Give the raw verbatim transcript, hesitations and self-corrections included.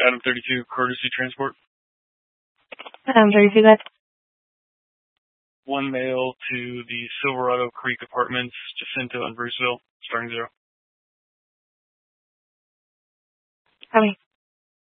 Adam thirty-two, courtesy transport. Adam thirty-two, that. One mail to the Silverado Creek Apartments, Jacinto and Bruceville, starting zero. Copy.